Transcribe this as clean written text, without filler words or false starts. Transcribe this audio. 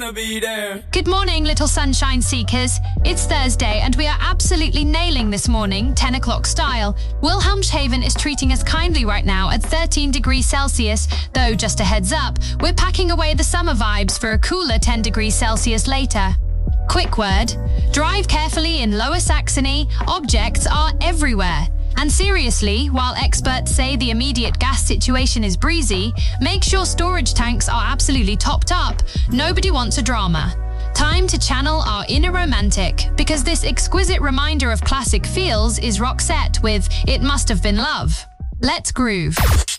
Good morning, little sunshine seekers. It's Thursday and we are absolutely nailing this morning, 10 o'clock style. Wilhelmshaven is treating us kindly right now at 13 degrees Celsius, though just a heads up, we're packing away the summer vibes for a cooler 10 degrees Celsius later. Quick word, drive carefully in Lower Saxony, objects are everywhere. And seriously, while experts say the immediate gas situation is breezy, make sure storage tanks are absolutely topped up. Nobody wants a drama. Time to channel our inner romantic, because this exquisite reminder of classic feels is Roxette with It Must Have Been Love. Let's groove.